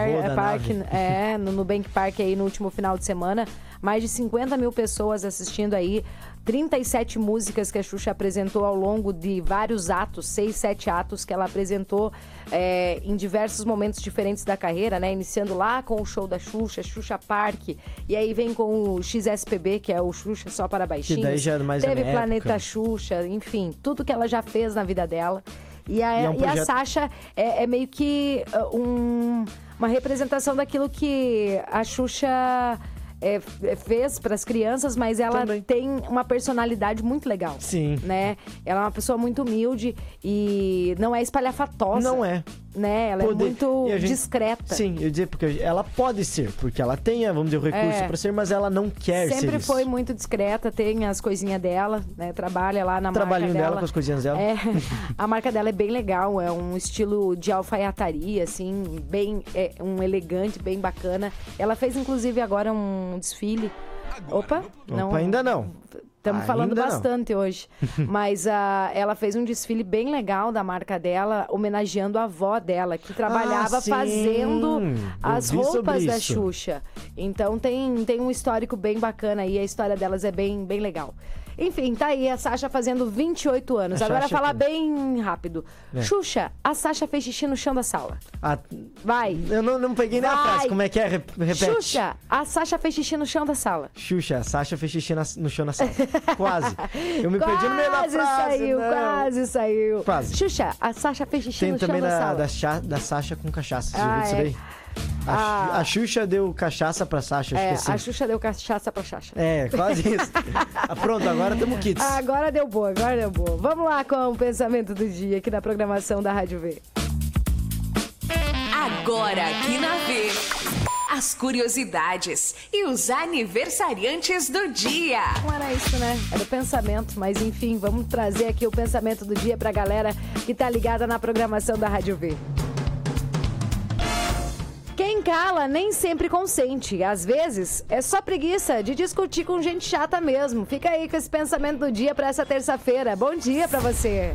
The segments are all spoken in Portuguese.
no Nubank Park aí no último final de semana. Mais de 50 mil pessoas assistindo aí. 37 músicas que a Xuxa apresentou ao longo de vários atos, 6, 7 atos que ela apresentou em diversos momentos diferentes da carreira, né? Iniciando lá com o show da Xuxa, Xuxa Park, e aí vem com o XSPB, que é o Xuxa Só para Baixinhos. Que daí já é mais Teve na Planeta época. Xuxa, enfim, tudo que ela já fez na vida dela. E a projeto... Sasha é meio que uma representação daquilo que a Xuxa... fez para as crianças, mas ela também tem uma personalidade muito legal. Sim. Né? Ela é uma pessoa muito humilde e não é espalhafatosa. Não é. Né? Ela é muito discreta. Sim, eu ia dizer, porque ela pode ser, porque ela tem, vamos dizer, o recurso para ser, mas ela não quer ser Sempre isso. foi muito discreta, tem as coisinhas dela, né? Trabalha lá na marca dela. Trabalhinho dela com as coisinhas dela. A marca dela é bem legal, é um estilo de alfaiataria, assim, bem, um elegante, bem bacana. Ela fez, inclusive, agora um desfile. Opa, ainda não. Estamos falando bastante hoje. Mas ela fez um desfile bem legal da marca dela, homenageando a avó dela, que trabalhava fazendo as roupas da Xuxa. Então tem um histórico bem bacana aí, a história delas é bem, bem legal. Enfim, tá aí a Sasha fazendo 28 anos. Agora falar bem rápido. Xuxa, a Sasha fez xixi no chão da sala. Vai. Eu não peguei nem a frase. Como é que é? Repete. Xuxa, a Sasha fez xixi no chão da sala. Xuxa, a Sasha fez xixi no chão da sala. Quase. Eu me perdi no meio da frase. Quase saiu. Quase. Xuxa, a Sasha fez xixi no chão da sala. Tem também da Sasha com cachaça. Você já viu isso daí? A Xuxa deu cachaça pra Sasha, esqueci. A Xuxa deu cachaça pra Sasha. Quase isso. Pronto, agora temos kits. Agora deu boa. Vamos lá com o pensamento do dia aqui na programação da Rádio V. Agora aqui na V, as curiosidades e os aniversariantes do dia. Não era isso, né? Era o pensamento, mas enfim, vamos trazer aqui o pensamento do dia pra galera que tá ligada na programação da Rádio V. Quem cala nem sempre consente. Às vezes, é só preguiça de discutir com gente chata mesmo. Fica aí com esse pensamento do dia pra essa terça-feira. Bom dia pra você.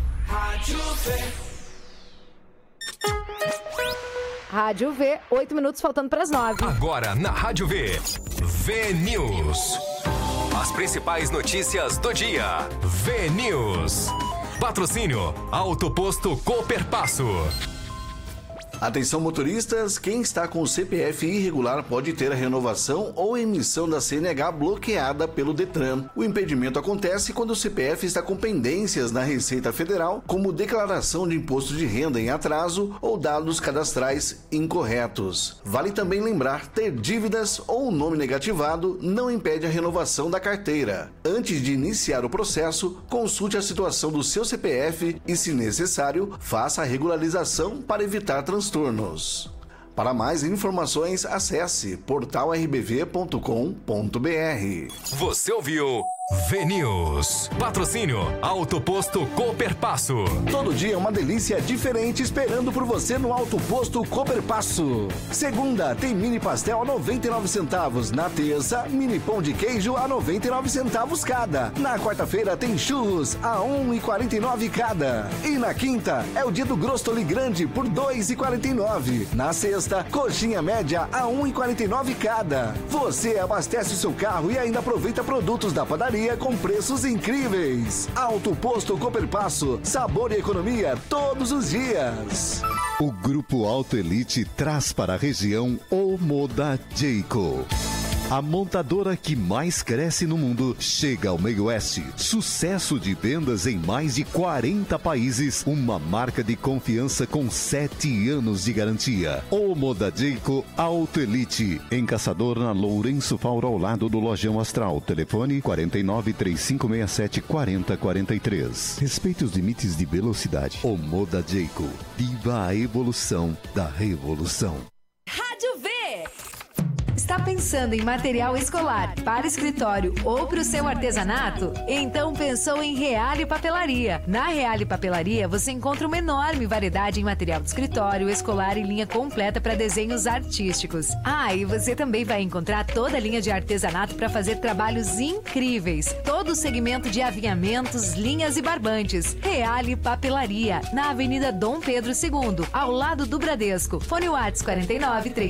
Rádio V, 8 minutos faltando pras 9. Agora na Rádio V, V-News. As principais notícias do dia. V-News. Patrocínio Auto Posto Cooperpasso. Atenção motoristas, quem está com o CPF irregular pode ter a renovação ou emissão da CNH bloqueada pelo Detran. O impedimento acontece quando o CPF está com pendências na Receita Federal, como declaração de imposto de renda em atraso ou dados cadastrais incorretos. Vale também lembrar, ter dívidas ou um nome negativado não impede a renovação da carteira. Antes de iniciar o processo, consulte a situação do seu CPF e, se necessário, faça a regularização para evitar transtornos. Para mais informações, acesse portalrbv.com.br. Você ouviu V-News. Patrocínio Auto Posto Cooperpasso. Todo dia uma delícia diferente esperando por você no Auto Posto Cooperpasso. Segunda, tem mini pastel a 99 centavos. Na terça, mini pão de queijo a 99 centavos cada. Na quarta-feira tem churros a 1,49 cada. E na quinta, é o dia do Grostoli Grande por 2,49. Na sexta, coxinha média a 1,49 cada. Você abastece o seu carro e ainda aproveita produtos da padaria com preços incríveis. Auto Posto Cooperpasso, sabor e economia todos os dias. O Grupo Auto Elite traz para a região o Moda Jayco. A montadora que mais cresce no mundo chega ao Meio Oeste. Sucesso de vendas em mais de 40 países. Uma marca de confiança com 7 anos de garantia. O Moda Jayco Auto Elite. Em Caçador, na Lourenço Fauro, ao lado do Lojão Astral. Telefone 49-3567-4043. Respeite os limites de velocidade. O Moda Jayco. Viva a evolução da revolução. Rádio V. Está pensando em material escolar para escritório ou para o seu artesanato? Então pensou em Reale Papelaria. Na Reale Papelaria você encontra uma enorme variedade em material de escritório, escolar e linha completa para desenhos artísticos. E você também vai encontrar toda a linha de artesanato para fazer trabalhos incríveis. Todo o segmento de avinhamentos, linhas e barbantes. Reale Papelaria, na Avenida Dom Pedro II, ao lado do Bradesco. Fone WhatsApp 49